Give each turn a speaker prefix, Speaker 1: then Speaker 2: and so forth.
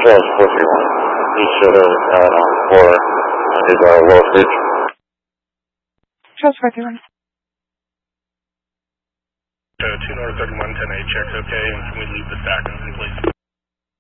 Speaker 1: Charles 431. He should have for his low speed.
Speaker 2: Charles 431.
Speaker 3: 2 North 31, 10A, checks okay, and can we leave the stack in, please?